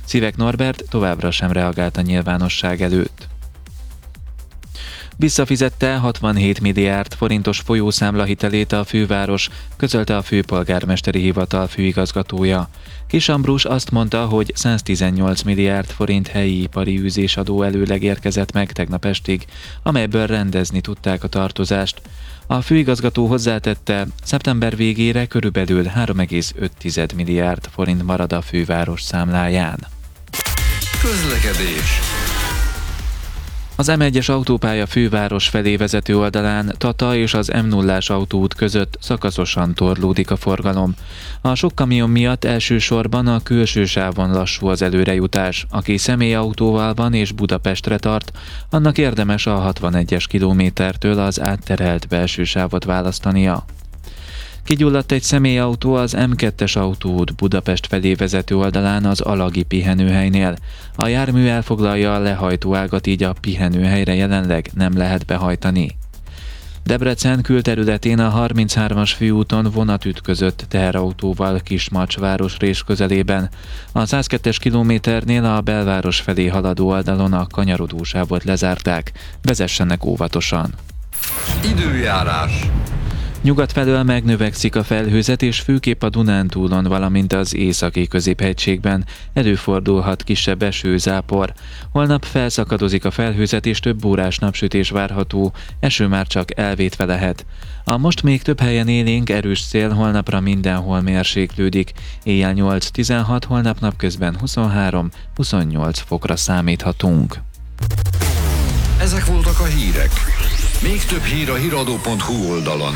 Szivek Norbert továbbra sem reagált a nyilvánosság előtt. Visszafizette 67 milliárd forintos folyószámla hitelét a főváros, közölte a főpolgármesteri hivatal főigazgatója. Kiss Ambrus azt mondta, hogy 118 milliárd forint helyi ipari űzésadó előleg érkezett meg tegnap estig, amelyből rendezni tudták a tartozást. A főigazgató hozzátette, szeptember végére körülbelül 3,5 milliárd forint marad a főváros számláján.
Közlekedés.
Az M1-es autópálya főváros felé vezető oldalán Tata és az M0-ás autóút között szakaszosan torlódik a forgalom. A sok kamion miatt elsősorban a külső sávon lassú az előrejutás. Aki személyautóval van és Budapestre tart, annak érdemes a 61-es kilométertől az átterelt belső sávot választania. Kigyulladt egy személyautó az M2-es autóút Budapest felé vezető oldalán az Alagi pihenőhelynél. A jármű elfoglalja a lehajtóágat, így a pihenőhelyre jelenleg nem lehet behajtani. Debrecen külterületén a 33-as főúton vonat ütközött teherautóval Kismacsvárosrés közelében. A 102-es kilométernél a belváros felé haladó oldalon a kanyarodósávot lezárták. Vezessenek óvatosan.
Időjárás.
Nyugat felől megnövekszik a felhőzet, és főképp a Dunántúlon, valamint az északi középhegységben előfordulhat kisebb esőzápor. Holnap felszakadozik a felhőzet, és több órás napsütés várható, eső már csak elvétve lehet. A most még több helyen élénk erős szél, holnapra mindenhol mérséklődik. Éjjel 8-16, holnap napközben 23-28 fokra számíthatunk.
Ezek voltak a hírek. Még több hír a hiradó.hu oldalon.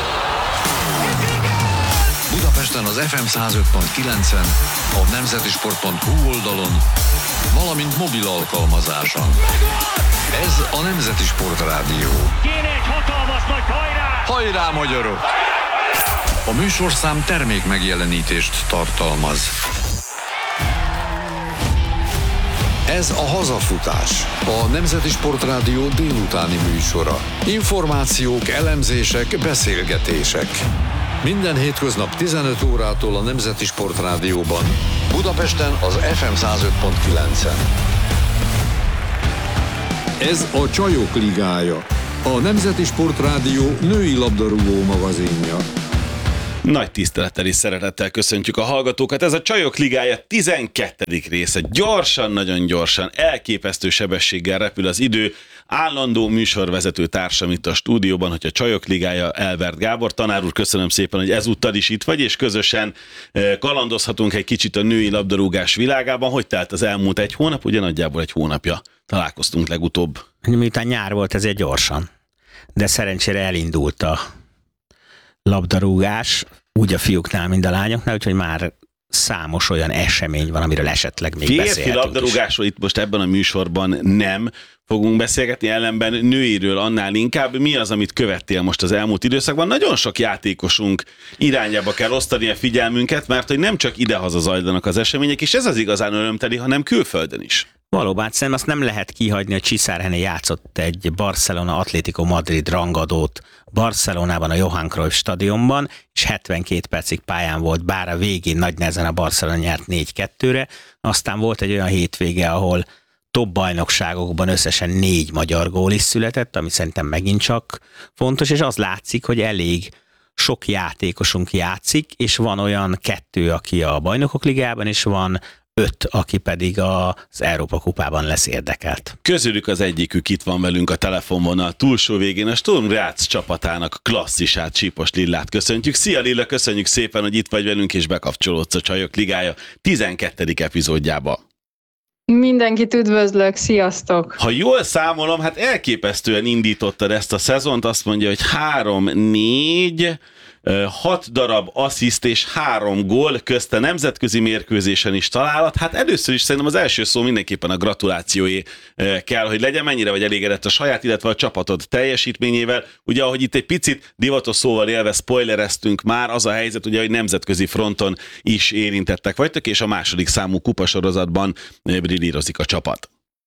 Budapesten az FM 105.9-en, a nemzetisport.hu oldalon, valamint mobil alkalmazáson. Ez a Nemzeti Sport Rádió.
Kéne egy hatalmas nagy hajrá!
Hajrá, magyarok! A műsorszám termék megjelenítést tartalmaz. Ez a Hazafutás, a Nemzeti Sport Rádió délutáni műsora. Információk, elemzések, beszélgetések. Minden hétköznap 15 órától a Nemzeti Sport Rádióban, Budapesten az FM 105.9-en. Ez a Csajok Ligája, a Nemzeti Sport Rádió női labdarúgó magazinja.
Nagy tisztelettel és szeretettel köszöntjük a hallgatókat. Ez a Csajok Ligája 12. része. Gyorsan, nagyon gyorsan, elképesztő sebességgel repül az idő. Állandó műsorvezető társam itt a stúdióban, hogy a Csajok Ligája, Elvert Gábor. Tanár úr, köszönöm szépen, hogy ezúttal is itt vagy, és közösen kalandozhatunk egy kicsit a női labdarúgás világában. Hogy telt az elmúlt egy hónap? Ugye nagyjából egy hónapja találkoztunk legutóbb.
Miután nyár volt, ezért gyorsan. De szerencsére elindult a labdarúgás, úgy a fiúknál, mint a lányoknál, úgyhogy már számos olyan esemény van, amiről esetleg még beszélhetünk.
Férfi labdarúgásról itt most ebben a műsorban nem fogunk beszélgetni, ellenben nőiről annál inkább. Mi az, amit követtél most az elmúlt időszakban? Nagyon sok játékosunk irányába kell osztani a figyelmünket, mert hogy nem csak idehaza zajlanak az események, és ez az igazán örömteli, hanem külföldön is.
Valóban, szerintem azt nem lehet kihagyni, hogy Csiszárhené játszott egy Barcelona Atlético Madrid rangadót Barcelonában, a Johan Cruyff stadionban, és 72 percig pályán volt, bár a végén nagy nehezen a Barcelona nyert 4-2-re. Aztán volt egy olyan hétvége, ahol top bajnokságokban összesen 4 magyar gól is született, ami szerintem megint csak fontos, és az látszik, hogy elég sok játékosunk játszik, és van olyan 2, aki a Bajnokok Ligájában, és van 5, aki pedig az Európa Kupában lesz érdekelt.
Közülük az egyikük itt van velünk a telefonvonal túlsó végén, a Sturm Graz csapatának klasszisát, Csípos Lillát köszöntjük. Szia Lilla, köszönjük szépen, hogy itt vagy velünk, és bekapcsolódsz a Csajok Ligája 12. epizódjába.
Mindenkit üdvözlök, sziasztok!
Ha jól számolom, hát elképesztően indítottad ezt a szezont, azt mondja, hogy 3-4... 6 darab assziszt és 3 gól, közt a nemzetközi mérkőzésen is találat. Hát először is szerintem az első szó mindenképpen a gratulációé kell, hogy legyen. Mennyire vagy elégedett a saját, illetve a csapatod teljesítményével. Ugye, ahogy itt egy picit divatos szóval élve spoilereztünk már, az a helyzet, ugye, hogy nemzetközi fronton is érintettek vagytok, és a második számú kupasorozatban brillírozik a csapat.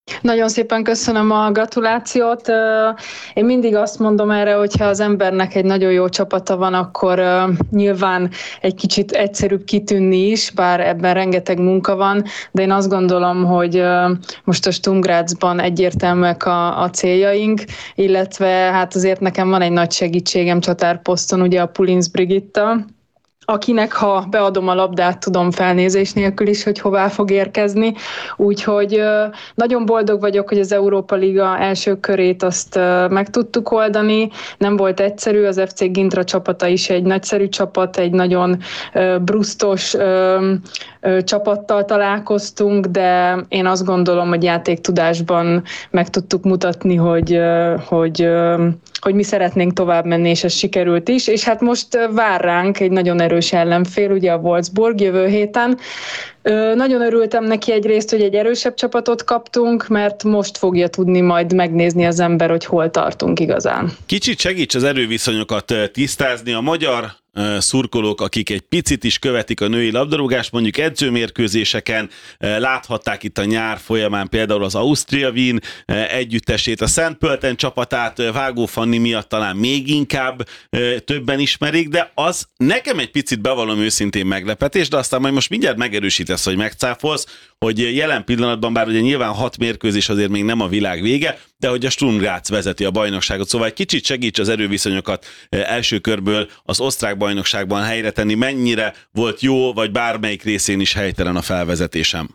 Nagyon szépen köszönöm a gratulációt. Én mindig azt mondom erre, hogyha az embernek egy nagyon jó csapata van, akkor nyilván egy kicsit egyszerűbb kitűnni is, bár ebben rengeteg munka van, de én azt gondolom, hogy most a Sturm Grazban egyértelműek a céljaink, illetve hát azért nekem van egy nagy segítségem csatárposzton, ugye a Pulinc Brigitta, akinek, ha beadom a labdát, tudom felnézés nélkül is, hogy hová fog érkezni. Úgyhogy nagyon boldog vagyok, hogy az Európa Liga első körét azt meg tudtuk oldani. Nem volt egyszerű, az FC Gintra csapata is egy nagyszerű csapat, egy nagyon brusztos csapattal találkoztunk, de én azt gondolom, hogy játéktudásban meg tudtuk mutatni, hogy mi szeretnénk tovább menni, és ez sikerült is. És hát most vár ránk egy nagyon erős ellenfél, ugye a Wolfsburg jövő héten. Nagyon örültem neki egyrészt, hogy egy erősebb csapatot kaptunk, mert most fogja tudni majd megnézni az ember, hogy hol tartunk igazán.
Kicsit segíts az erőviszonyokat tisztázni. A magyar szurkolók, akik egy picit is követik a női labdarúgást, mondjuk edzőmérkőzéseken láthatták itt a nyár folyamán például az Austria Wien együttesét, a Szent Pölten csapatát Vágó Fanni miatt talán még inkább többen ismerik, de az nekem egy picit, bevallom őszintén, meglepetés, de aztán majd most mindjárt megerősítesz, hogy megcáfolsz, hogy jelen pillanatban, bár ugye nyilván 6 mérkőzés azért még nem a világ vége, de hogy a Sturm Graz vezeti a bajnokságot, szóval egy kicsit segíts az erőviszonyokat első körből az osztrák bajnokságban helyre tenni, mennyire volt jó, vagy bármelyik részén is helytelen a felvezetésem.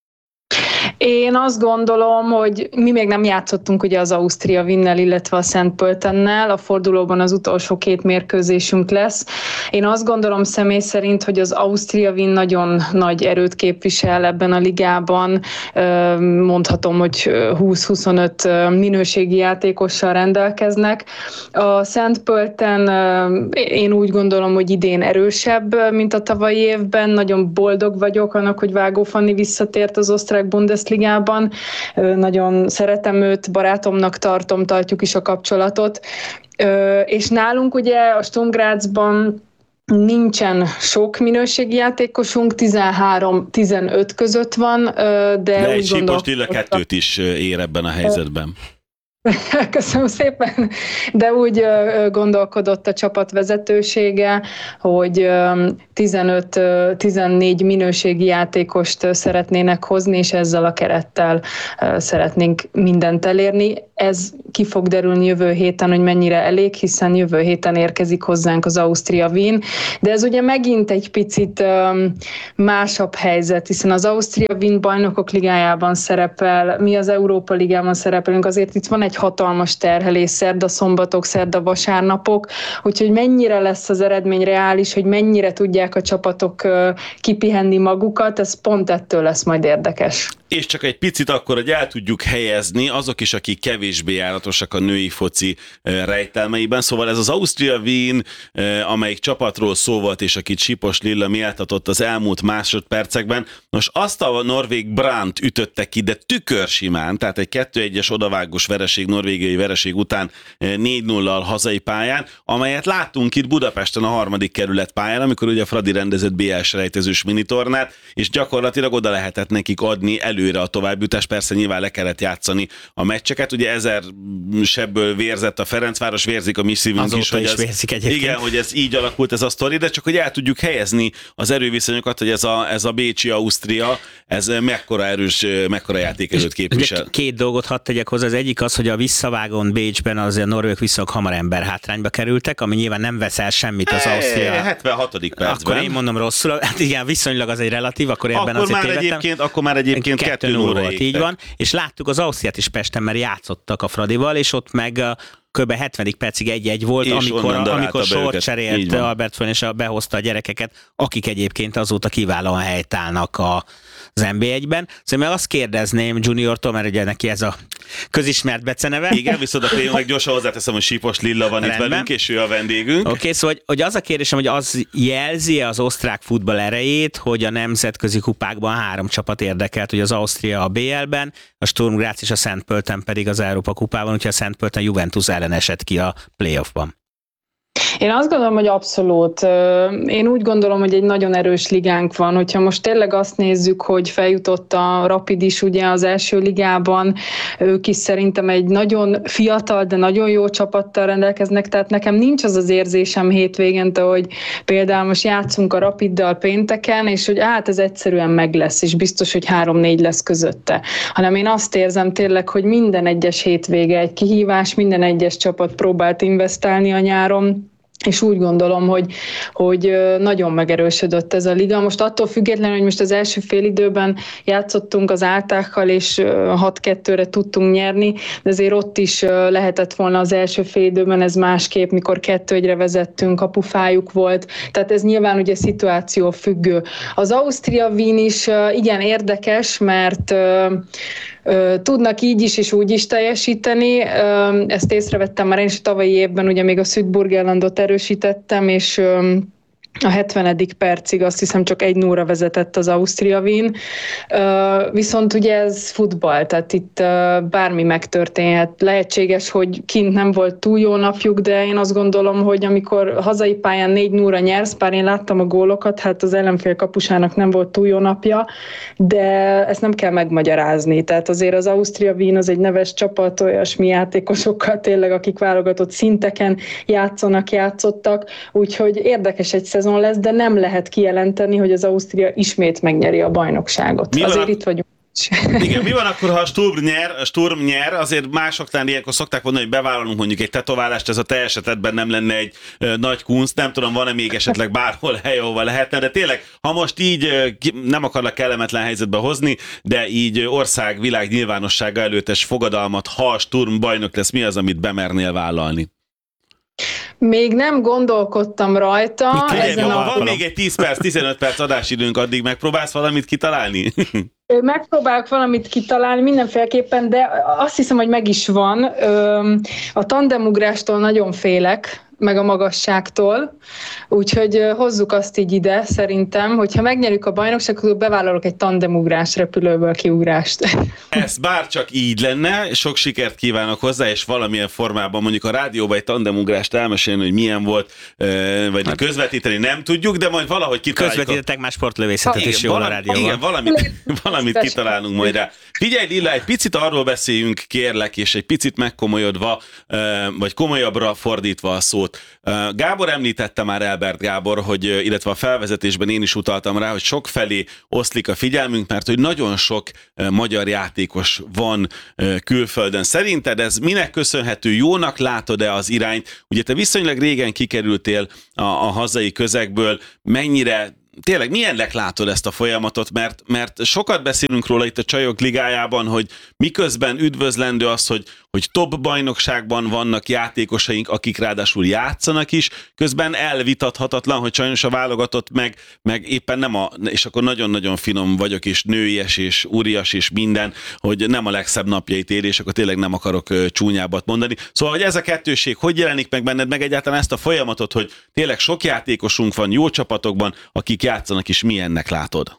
Én azt gondolom, hogy mi még nem játszottunk ugye az Austria Wiennel, illetve a Szent Pöltennel, a fordulóban az utolsó 2 mérkőzésünk lesz. Én azt gondolom személy szerint, hogy az Austria Wien nagyon nagy erőt képvisel ebben a ligában. Mondhatom, hogy 20-25 minőségi játékossal rendelkeznek. A Szent Pölten én úgy gondolom, hogy idén erősebb, mint a tavalyi évben. Nagyon boldog vagyok annak, hogy Vágó Fanni visszatért az osztrák Bundesligában. Nagyon szeretem őt, barátomnak tartjuk is a kapcsolatot. És nálunk ugye a Sturm Grazban nincsen sok minőségi játékosunk, 13-15 között van, de
egy
úgy
Sipos Lilla 2-t is ér ebben a helyzetben.
Köszönöm szépen, de úgy gondolkodott a csapat vezetősége, hogy 15-14 minőségi játékost szeretnének hozni, és ezzel a kerettel szeretnénk mindent elérni. Ez ki fog derülni jövő héten, hogy mennyire elég, hiszen jövő héten érkezik hozzánk az Austria Wien, de ez ugye megint egy picit másabb helyzet, hiszen az Austria Wien bajnokok ligájában szerepel, mi az Európa Ligában szerepelünk, azért itt van egy hatalmas terhelés, szerda szombatok, szerda vasárnapok, úgyhogy mennyire lesz az eredmény reális, hogy mennyire tudják a csapatok kipihenni magukat, ez pont ettől lesz majd érdekes.
És csak egy picit akkor, hogy el tudjuk helyezni azok is, akik kevésbé járatosak a női foci rejtelmeiben. Szóval ez az Austria Wien, amelyik csapatról szó volt, és akit Sipos Lilla méltatott az elmúlt másodpercekben. Nos, azt a norvég Brandt ütötte ki, de tükörsimán, tehát egy 2-1-es odavágós vereség, norvégiai vereség után 4-0-al hazai pályán, amelyet láttunk itt Budapesten a 3. kerület pályán, amikor ugye Fradi rendezett BL-selejtezős minitornát, és gyakorlatilag oda lehetett nekik adni előre a továbbjutást, persze nyilván le kellett játszani a meccseket, ugye 1000 sebből vérzett a Ferencváros, vérzik a mi szívünk is, hogy igen, hogy ez így alakult ez a sztori, de csak hogy el tudjuk helyezni az erőviszonyokat, hogy ez a bécsi Ausztria, ez mekkora erős, mekkora játékerőt képvisel.
2 dolgot hadd tegyek hozzá, az egyik az, hogy a visszavágón Bécsben az a norvég visszak hamar ember hátrányba kerültek, ami nyilván nem veszel semmit az Ausztria.
76. percben.
Akkor én mondom rosszul, hát igen, viszonylag az egy relatív, akkor ebben azért tévedtem.
Akkor már egyébként 2-0 volt,
így van, és láttuk az Ausztriát is Pesten, mert játszottak a Fradival, és ott meg kb. 70. percig 1-1 volt, amikor sort cserélt Albert Föhn, és behozta a gyerekeket, akik egyébként azóta kiválóan helytállnak az NB1-ben. Szóval azt kérdezném Juniortól, mert ugye neki ez a közismert beceneve.
Igen, viszont én meg gyorsan hozzáteszem, hogy Sipos Lilla van itt velünk, és ő a vendégünk.
Oké, szóval hogy az a kérdésem, hogy az jelzi az osztrák futball erejét, hogy a nemzetközi kupákban 3 csapat érdekelt, hogy az Austria a BL-ben, a Sturm Graz és a Szent Pölten pedig az Európa kupában, úgyhogy a Szent Pölten Juventus ellen esett ki a playoffban.
Én azt gondolom, hogy abszolút. Én úgy gondolom, hogy egy nagyon erős ligánk van. Hogyha most tényleg azt nézzük, hogy feljutott a Rapid is ugye az első ligában, ők is szerintem egy nagyon fiatal, de nagyon jó csapattal rendelkeznek, tehát nekem nincs az az érzésem hétvégente, hogy például most játszunk a Rapiddal pénteken, és hogy ez egyszerűen meg lesz, és biztos, hogy 3-4 lesz közötte. Hanem én azt érzem tényleg, hogy minden egyes hétvége egy kihívás, minden egyes csapat próbált investálni a nyáron, és úgy gondolom, hogy nagyon megerősödött ez a liga. Most attól függetlenül, hogy most az első félidőben játszottunk az Áltákkal, és 6-2-re tudtunk nyerni, de azért ott is lehetett volna az első félidőben ez másképp, mikor 2-1-re vezettünk, kapufájuk volt. Tehát ez nyilván ugye szituáció függő. Az Austria Wien is igen érdekes, mert tudnak így is és úgy is teljesíteni. Ezt észrevettem már én is a tavalyi évben, ugye még a Südburgenlandot erősítettem, és a 70. percig azt hiszem csak 1-0-ra vezetett az Austria Wien. Viszont ugye ez futball, tehát itt bármi megtörténhet. Lehetséges, hogy kint nem volt túl jó napjuk, de én azt gondolom, hogy amikor hazai pályán 4-0-ra nyersz, bár én láttam a gólokat, hát az ellenfél kapusának nem volt túl jó napja, de ezt nem kell megmagyarázni. Tehát azért az Austria Wien az egy neves csapat, olyasmi játékosokkal tényleg, akik válogatott szinteken játszottak, úgyhogy érdekes egy szezon lesz, de nem lehet kijelenteni, hogy az Ausztria ismét megnyeri a bajnokságot. Azért itt vagyunk.
Igen, mi van akkor, ha a Sturm nyer, azért másoknál ilyenkor szokták mondani, hogy bevállalunk mondjuk egy tetoválást, ez a te esetedben nem lenne egy nagy kunst, nem tudom, van-e még esetleg bárhol hely, ahova lehetne, de tényleg, ha most így nem akarlak kellemetlen helyzetbe hozni, de így ország, világ nyilvánossága előttes fogadalmat, ha a Sturm bajnok lesz, mi az, amit bemernél vállalni?
Még nem gondolkodtam rajta.
Van még egy 10 perc, 15 perc adásidőnk, addig megpróbálsz valamit kitalálni?
Megpróbálok valamit kitalálni mindenféleképpen, de azt hiszem, hogy meg is van. A tandemugrástól nagyon félek, meg a magasságtól, úgyhogy hozzuk azt így ide szerintem, hogyha megnyerjük a bajnokságot, akkor bevállalok egy tandemugrás, repülőből kiugrást. Ez
bárcsak így lenne, sok sikert kívánok hozzá, és valamilyen formában mondjuk a rádióban egy tandemugrást elmesélni, hogy milyen volt, vagy közvetíteni nem tudjuk, de majd valahogy kitaláljuk.
Közvetítettek már sportlövészetet is jól a rádióban.
Igen, valamit kitalálunk majd rá. Figyelj, Lilla, egy picit arról beszéljünk, kérlek, és egy picit megkomolyodva, vagy komolyabbra fordítva a szót. Gábor említette már, Elbert Gábor, hogy, illetve a felvezetésben én is utaltam rá, hogy sok felé oszlik a figyelmünk, mert hogy nagyon sok magyar játékos van külföldön. Szerinted ez minek köszönhető? Jónak látod-e az irányt? Ugye te viszonylag régen kikerültél a hazai közegből, tényleg milyennek látod ezt a folyamatot, mert sokat beszélünk róla itt a Csajok Ligájában, hogy miközben üdvözlendő az, hogy top bajnokságban vannak játékosaink, akik ráadásul játszanak is, közben elvitathatatlan, hogy sajnos a válogatott meg éppen nem és akkor nagyon-nagyon finom vagyok, és nőies, és úrias, és minden, hogy nem a legszebb napjait él, és akkor tényleg nem akarok csúnyábbat mondani. Szóval, hogy ez a kettőség, hogy jelenik meg benned, meg egyáltalán ezt a folyamatot, hogy tényleg sok játékosunk van jó csapatokban, akik játszanak is, milyennek látod?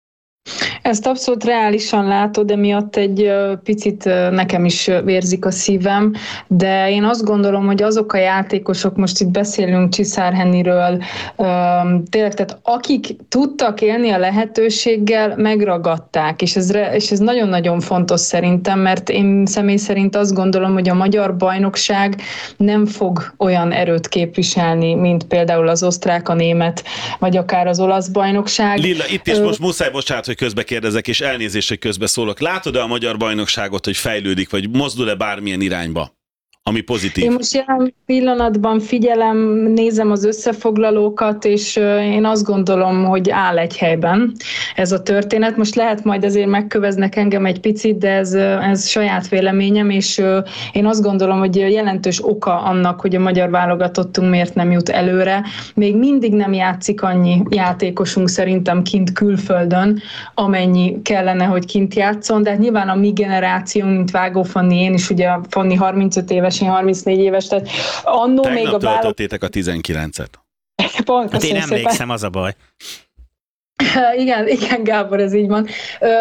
Ezt abszolút reálisan látod, emiatt egy picit nekem is vérzik a szívem, de én azt gondolom, hogy azok a játékosok, most itt beszélünk Csiszár-Henniről, tényleg, tehát akik tudtak élni a lehetőséggel, megragadták, és ez nagyon-nagyon fontos szerintem, mert én személy szerint azt gondolom, hogy a magyar bajnokság nem fog olyan erőt képviselni, mint például az osztrák, a német, vagy akár az olasz bajnokság.
Lilla, itt is most muszáj, bocsánat, hogy közbe kérdezek, és elnézést, hogy közbe szólok. Látod-e a magyar bajnokságot, hogy fejlődik, vagy mozdul-e bármilyen irányba, ami pozitív?
Én most jelen pillanatban figyelem, nézem az összefoglalókat, és én azt gondolom, hogy áll egy helyben ez a történet. Most lehet majd azért megköveznek engem egy picit, de ez saját véleményem, és én azt gondolom, hogy jelentős oka annak, hogy a magyar válogatottunk miért nem jut előre. Még mindig nem játszik annyi játékosunk szerintem kint külföldön, amennyi kellene, hogy kint játszon, de hát nyilván a mi generációnk, mint Vágó Fanni, én is ugye Fanni 35 éves, én 34 éves, tehát annó még a
töltöttétek a 19-et.
Pont,
hát én emlékszem, az a baj.
Igen, Gábor, ez így van.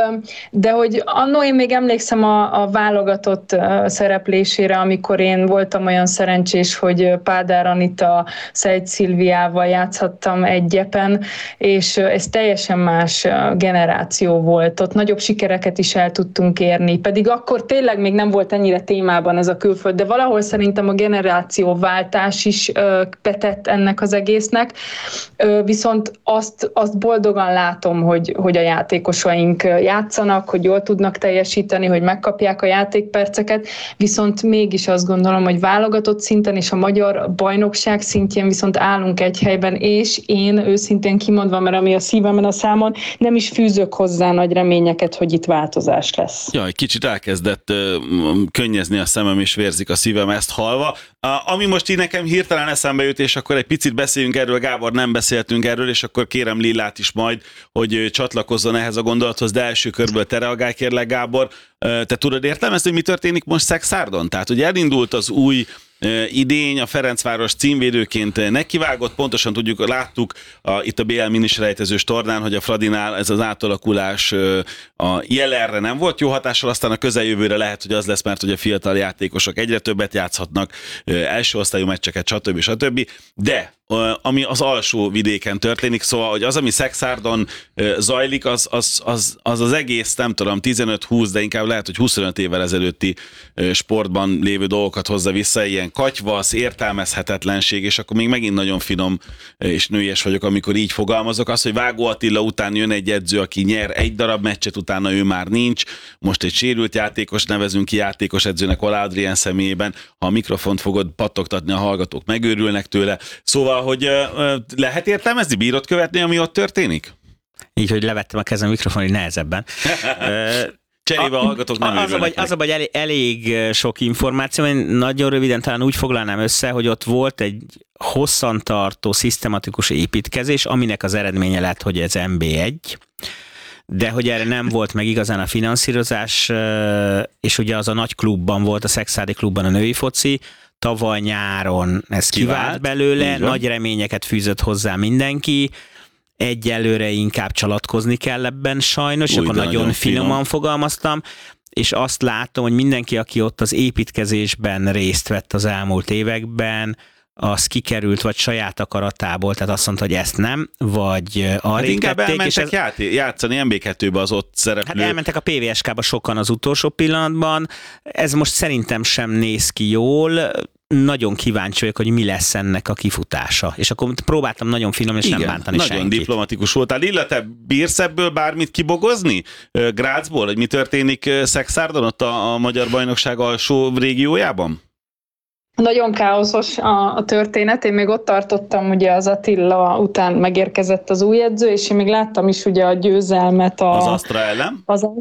De hogy annó én még emlékszem a válogatott szereplésére, amikor én voltam olyan szerencsés, hogy Pádár Anita, Szejt Szilviával játszhattam egy gyepen, és ez teljesen más generáció volt. Ott nagyobb sikereket is el tudtunk érni, pedig akkor tényleg még nem volt ennyire témában ez a külföld, de valahol szerintem a generációváltás is betett ennek az egésznek, viszont azt boldogan látom, hogy a játékosaink játszanak, hogy jól tudnak teljesíteni, hogy megkapják a játékperceket, viszont mégis azt gondolom, hogy válogatott szinten és a magyar bajnokság szintjén viszont állunk egy helyben, és én őszintén kimondva, mert ami a szívemen a számon, nem is fűzök hozzá nagy reményeket, hogy itt változás lesz.
Jaj, kicsit elkezdett könnyezni a szemem, és vérzik a szívem ezt hallva. Ami most így nekem hirtelen eszembe jut, és akkor egy picit beszéljünk erről, Gábor, nem beszéltünk erről, és akkor kérem Lillát is majd, hogy csatlakozzon ehhez a gondolathoz, de első körből te reagálj, kérlek, Gábor. Te tudod értelmezni, hogy mi történik most Szekszárdon? Tehát, hogy elindult az új idény, a Ferencváros címvédőként nekivágott, pontosan tudjuk, láttuk itt a BL miniselejtezős tornán, hogy a Fradinál ez az átalakulás a jelenre nem volt jó hatással, aztán a közeljövőre lehet, hogy az lesz, mert hogy a fiatal játékosok egyre többet játszhatnak, első osztályú meccseket, stb. De ami az alsó vidéken történik, szóval, hogy az, ami Szekszárdon zajlik, az egész, nem tudom, 15-20, de inkább lehet, hogy 25 évvel ezelőtti sportban lévő dolgokat hozza vissza, ilyen katyvasz, értelmezhetetlenség, és akkor még megint nagyon finom és nőies vagyok, amikor így fogalmazok. Az, hogy Vágó Attila után jön egy edző, aki nyer egy darab meccset, utána ő már nincs, most egy sérült játékos nevezünk ki játékos edzőnek Ola Adrien személyében, ha a mikrofont fogod pattogtatni, a hallgatók megőrülnek tőle. Szóval, hogy lehet értelmezni, bírod követni, ami ott történik?
Így, hogy levettem a kezem a mikrofon, hogy nehezebben.
Cserébe a hallgatók nem őrülnek.
Az a baj, elég sok információ, én nagyon röviden talán úgy foglalnám össze, hogy ott volt egy hosszantartó, szisztematikus építkezés, aminek az eredménye lett, hogy ez MB1, de hogy erre nem volt meg igazán a finanszírozás, és ugye az a nagy klubban volt, a Szekszárdi klubban a női foci, tavaly nyáron ez kivált belőle, nagy reményeket fűzött hozzá mindenki, egyelőre inkább csalatkozni kell ebben sajnos, akkor nagyon finoman fogalmaztam, és azt látom, hogy mindenki, aki ott az építkezésben részt vett az elmúlt években, az kikerült, vagy saját akaratából, tehát azt mondta, hogy ezt nem, vagy arrébb
inkább
tették,
elmentek játszani MB2-be az ott szereplő.
Hát elmentek a PVSK-ba sokan az utolsó pillanatban, ez most szerintem sem néz ki jól, nagyon kíváncsi vagyok, hogy mi lesz ennek a kifutása. És akkor próbáltam nagyon finom, és nem bántani
nagyon
senkit.
diplomatikus voltál. Lilla, te bírsz ebből bármit kibogozni? Grazból, hogy mi történik Szekszárdon, ott a Magyar Bajnokság alsó régiójában?
Nagyon káoszos a történet. Én még ott tartottam, ugye az Attila után megérkezett az új edző, és én még láttam is ugye a győzelmet
az Astra ellen.